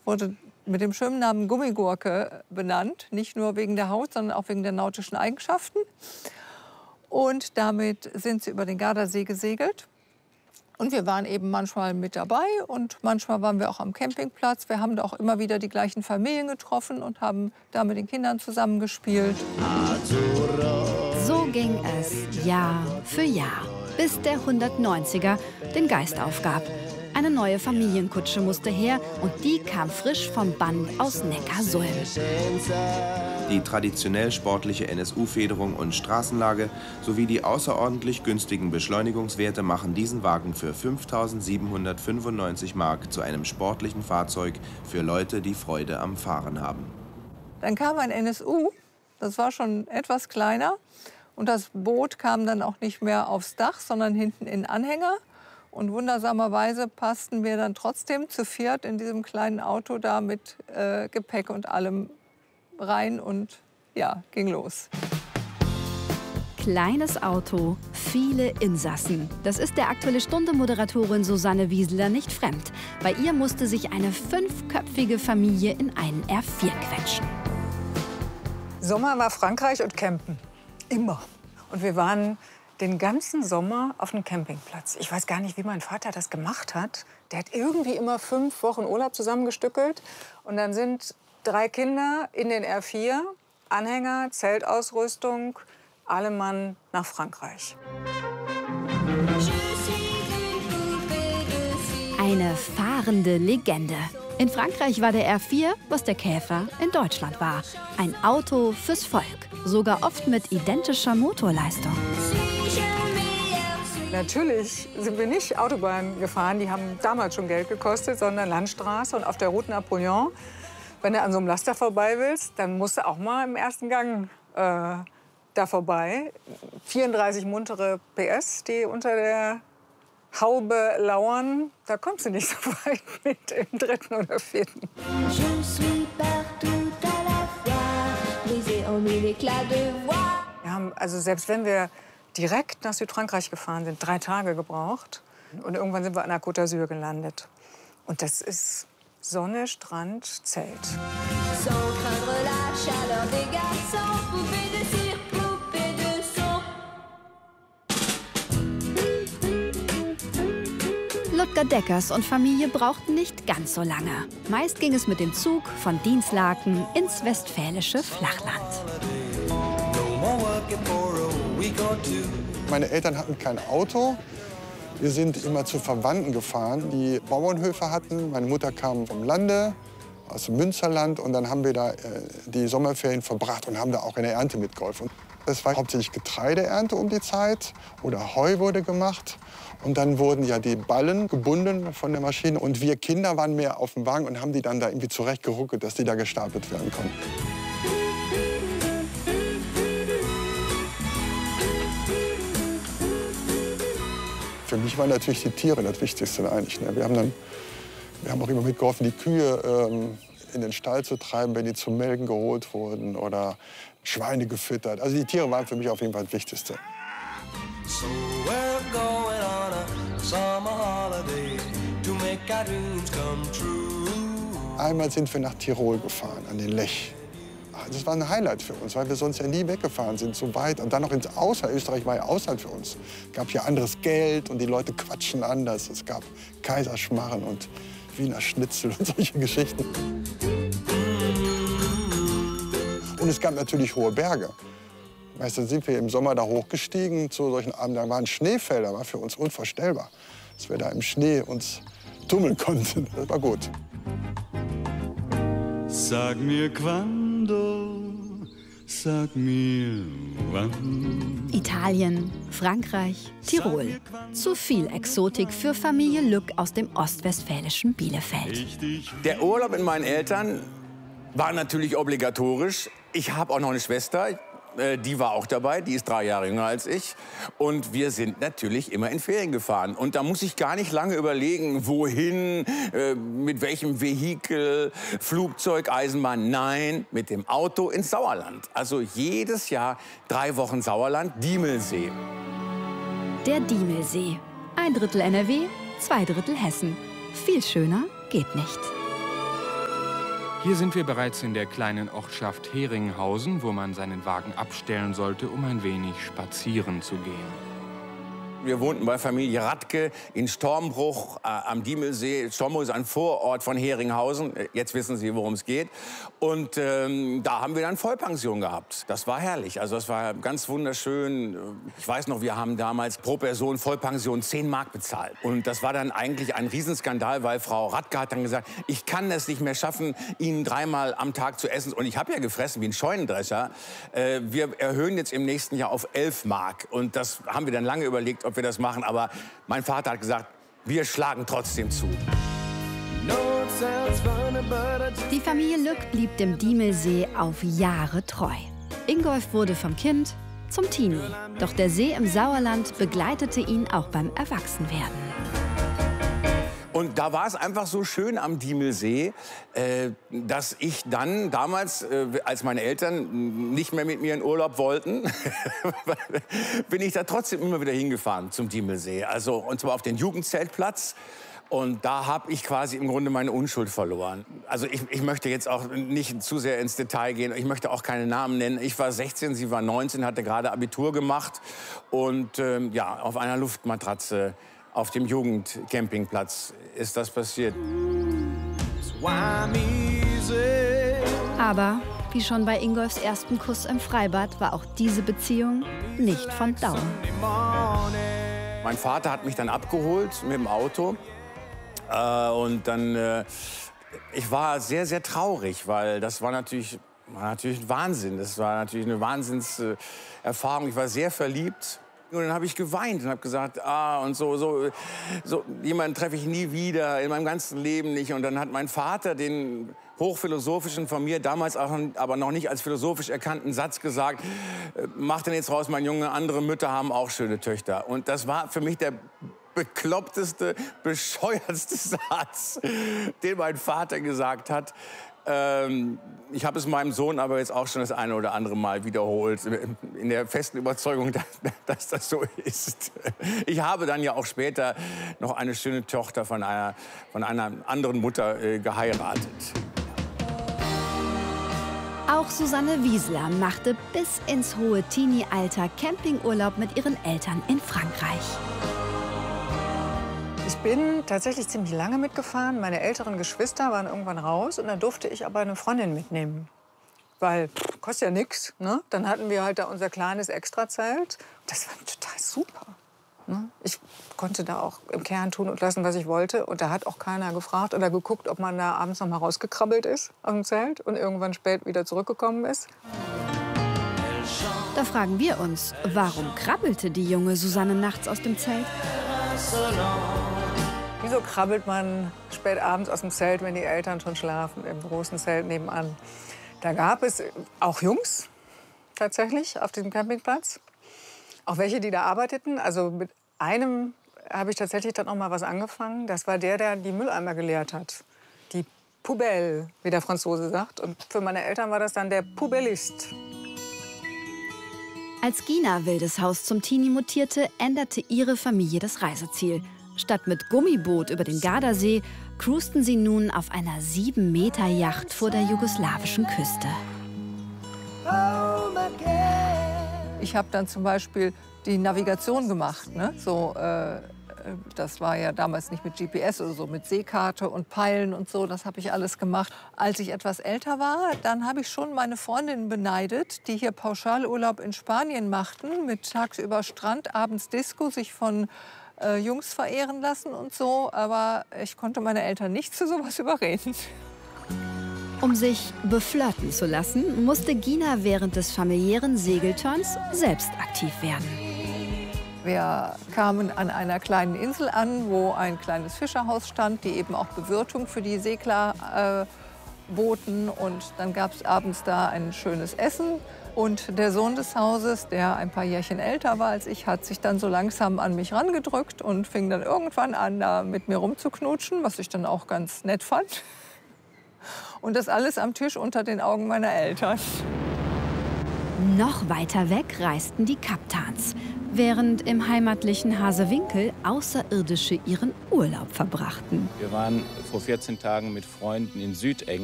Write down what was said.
wurde mit dem schönen Namen Gummigurke benannt. Nicht nur wegen der Haut, sondern auch wegen der nautischen Eigenschaften. Und damit sind sie über den Gardasee gesegelt. Und wir waren eben manchmal mit dabei und manchmal waren wir auch am Campingplatz. Wir haben da auch immer wieder die gleichen Familien getroffen und haben da mit den Kindern zusammengespielt. So ging es Jahr für Jahr, bis der 190er den Geist aufgab. Eine neue Familienkutsche musste her und die kam frisch vom Band aus Neckarsulm. Die traditionell sportliche NSU-Federung und Straßenlage sowie die außerordentlich günstigen Beschleunigungswerte machen diesen Wagen für 5.795 Mark zu einem sportlichen Fahrzeug für Leute, die Freude am Fahren haben. Dann kam ein NSU, das war schon etwas kleiner. Und das Boot kam dann auch nicht mehr aufs Dach, sondern hinten in den Anhänger. Und wundersamerweise passten wir dann trotzdem zu viert in diesem kleinen Auto da mit Gepäck und allem rein und ja, ging los. Kleines Auto, viele Insassen. Das ist der Aktuelle Stunde-Moderatorin Susanne Wieseler nicht fremd. Bei ihr musste sich eine 5-köpfige Familie in einen R4 quetschen. Sommer war Frankreich und Campen. Immer. Und wir waren den ganzen Sommer auf dem Campingplatz. Ich weiß gar nicht, wie mein Vater das gemacht hat. Der hat irgendwie immer 5 Wochen Urlaub zusammengestückelt. Und dann sind 3 Kinder in den R4, Anhänger, Zeltausrüstung, alle Mann nach Frankreich. Eine fahrende Legende. In Frankreich war der R4, was der Käfer in Deutschland war. Ein Auto fürs Volk, sogar oft mit identischer Motorleistung. Natürlich sind wir nicht Autobahn gefahren, die haben damals schon Geld gekostet, sondern Landstraße. Und auf der Route Napoleon, wenn du an so einem Laster vorbei willst, dann musst du auch mal im ersten Gang da vorbei. 34 muntere PS, die unter der Haube lauern. Da kommst du nicht so weit mit im 3. oder 4. Wir haben, also selbst wenn wir direkt nach Südfrankreich gefahren sind, 3 Tage gebraucht. Und irgendwann sind wir an der Côte d'Azur gelandet. Und das ist Sonne, Strand, Zelt. Ludger Deckers und Familie brauchten nicht ganz so lange. Meist ging es mit dem Zug von Dinslaken ins westfälische Flachland. Meine Eltern hatten kein Auto. Wir sind immer zu Verwandten gefahren, die Bauernhöfe hatten. Meine Mutter kam vom Lande, aus dem Münsterland. Und dann haben wir da die Sommerferien verbracht und haben da auch in der Ernte mitgeholfen. Das war hauptsächlich Getreideernte um die Zeit oder Heu wurde gemacht. Und dann wurden ja die Ballen gebunden von der Maschine. Und wir Kinder waren mehr auf dem Wagen und haben die dann da irgendwie zurechtgeruckelt, dass die da gestapelt werden konnten. Für mich waren natürlich die Tiere das Wichtigste eigentlich. Ne? Wir haben auch immer mitgeholfen, die Kühe in den Stall zu treiben, wenn die zum Melken geholt wurden oder Schweine gefüttert. Also die Tiere waren für mich auf jeden Fall das Wichtigste. So we're going on a summer holiday to make our dreams come true. Einmal sind wir nach Tirol gefahren, an den Lech. Das war ein Highlight für uns, weil wir sonst ja nie weggefahren sind, so weit. Und dann noch ins Ausland. Österreich war ja Ausland für uns. Es gab hier anderes Geld und die Leute quatschen anders. Es gab Kaiserschmarren und Wiener Schnitzel und solche Geschichten. Und es gab natürlich hohe Berge. Weißt du, sind wir im Sommer da hochgestiegen zu solchen Abenden. Da waren Schneefelder, war für uns unvorstellbar, dass wir da im Schnee uns tummeln konnten. Das war gut. Sag mir quando, sag mir wann. Italien, Frankreich, Tirol. Zu viel Exotik für Familie Lück aus dem ostwestfälischen Bielefeld. Der Urlaub mit meinen Eltern war natürlich obligatorisch. Ich habe auch noch eine Schwester. Die war auch dabei, die ist 3 Jahre jünger als ich. Und wir sind natürlich immer in Ferien gefahren. Und da muss ich gar nicht lange überlegen, wohin, mit welchem Vehikel, Flugzeug, Eisenbahn. Nein, mit dem Auto ins Sauerland. Also jedes Jahr 3 Wochen Sauerland, Diemelsee. Der Diemelsee. 1/3 NRW, 2/3 Hessen. Viel schöner geht nicht. Hier sind wir bereits in der kleinen Ortschaft Heringhausen, wo man seinen Wagen abstellen sollte, um ein wenig spazieren zu gehen. Wir wohnten bei Familie Radke in Stormbruch am Diemelsee. Stormbruch ist ein Vorort von Heringhausen. Jetzt wissen Sie, worum es geht. Und da haben wir dann Vollpension gehabt. Das war herrlich. Also das war ganz wunderschön. Ich weiß noch, wir haben damals pro Person Vollpension 10 Mark bezahlt. Und das war dann eigentlich ein Riesenskandal, weil Frau Radke hat dann gesagt, ich kann es nicht mehr schaffen, Ihnen 3-mal am Tag zu essen. Und ich habe ja gefressen wie ein Scheunendrescher. Wir erhöhen jetzt im nächsten Jahr auf 11 Mark. Und das haben wir dann lange überlegt, ob wir das machen, aber mein Vater hat gesagt, wir schlagen trotzdem zu. Die Familie Lück blieb dem Diemelsee auf Jahre treu. Ingolf wurde vom Kind zum Teenie. Doch der See im Sauerland begleitete ihn auch beim Erwachsenwerden. Und da war es einfach so schön am Diemelsee, dass ich dann damals, als meine Eltern nicht mehr mit mir in Urlaub wollten, bin ich da trotzdem immer wieder hingefahren zum Diemelsee. Also, und zwar auf den Jugendzeltplatz. Und da habe ich quasi im Grunde meine Unschuld verloren. Also ich möchte jetzt auch nicht zu sehr ins Detail gehen. Ich möchte auch keine Namen nennen. Ich war 16, sie war 19, hatte gerade Abitur gemacht. Und ja, auf einer Luftmatratze auf dem Jugendcampingplatz ist das passiert. Aber wie schon bei Ingolfs ersten Kuss im Freibad war auch diese Beziehung nicht von Dauer. Mein Vater hat mich dann abgeholt mit dem Auto. Und dann, ich war sehr, sehr traurig, weil das war natürlich ein Wahnsinn. Das war natürlich eine Wahnsinnserfahrung. Ich war sehr verliebt. Und dann habe ich geweint und habe gesagt, und so jemanden treffe ich nie wieder, in meinem ganzen Leben nicht. Und dann hat mein Vater den hochphilosophischen, von mir damals auch, aber noch nicht als philosophisch erkannten Satz gesagt, mach denn jetzt raus, mein Junge, andere Mütter haben auch schöne Töchter. Und das war für mich der bekloppteste, bescheuertste Satz, den mein Vater gesagt hat. Ich habe es meinem Sohn aber jetzt auch schon das eine oder andere Mal wiederholt, in der festen Überzeugung, dass das so ist. Ich habe dann ja auch später noch eine schöne Tochter von einer anderen Mutter geheiratet. Auch Susanne Wiesler machte bis ins hohe Teenie-Alter Campingurlaub mit ihren Eltern in Frankreich. Ich bin tatsächlich ziemlich lange mitgefahren. Meine älteren Geschwister waren irgendwann raus und dann durfte ich aber eine Freundin mitnehmen. Weil, kostet ja nichts, ne? Dann hatten wir halt da unser kleines Extrazelt. Das war total super. Ne? Ich konnte da auch im Kern tun und lassen, was ich wollte. Und da hat auch keiner gefragt oder geguckt, ob man da abends noch mal rausgekrabbelt ist aus dem Zelt und irgendwann spät wieder zurückgekommen ist. Da fragen wir uns, warum krabbelte die junge Susanne nachts aus dem Zelt? Wieso krabbelt man spät abends aus dem Zelt, wenn die Eltern schon schlafen, im großen Zelt nebenan? Da gab es auch Jungs, tatsächlich, auf diesem Campingplatz. Auch welche, die da arbeiteten. Also mit einem habe ich tatsächlich dann auch mal was angefangen. Das war der die Mülleimer geleert hat. Die Poubelle, wie der Franzose sagt. Und für meine Eltern war das dann der Poubellist. Als Gina Wildeshaus zum Teenie mutierte, änderte ihre Familie das Reiseziel. Statt mit Gummiboot über den Gardasee cruisten sie nun auf einer 7-Meter-Yacht vor der jugoslawischen Küste. Ich habe dann zum Beispiel die Navigation gemacht. Ne? Das war ja damals nicht mit GPS oder so, mit Seekarte und Peilen und so. Das habe ich alles gemacht. Als ich etwas älter war, dann habe ich schon meine Freundinnen beneidet, die hier Pauschalurlaub in Spanien machten, mit tagsüber Strand, abends Disco, sich von Jungs verehren lassen und so. Aber ich konnte meine Eltern nicht zu sowas überreden. Um sich beflirten zu lassen, musste Gina während des familiären Segelturns selbst aktiv werden. Wir kamen an einer kleinen Insel an, wo ein kleines Fischerhaus stand, die eben auch Bewirtung für die Segler boten. Und dann gab es abends da ein schönes Essen. Und der Sohn des Hauses, der ein paar Jährchen älter war als ich, hat sich dann so langsam an mich rangedrückt und fing dann irgendwann an, da mit mir rumzuknutschen, was ich dann auch ganz nett fand. Und das alles am Tisch unter den Augen meiner Eltern. Noch weiter weg reisten die Kaptans, während im heimatlichen Hasewinkel Außerirdische ihren Urlaub verbrachten. Wir waren vor 14 Tagen mit Freunden in Südeng.